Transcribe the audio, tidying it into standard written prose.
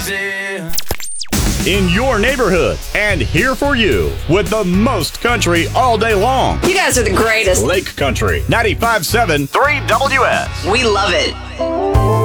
In your neighborhood and here for you with the most country all day long. You guys are the greatest. Lake Country 95.7 3WS. We love it.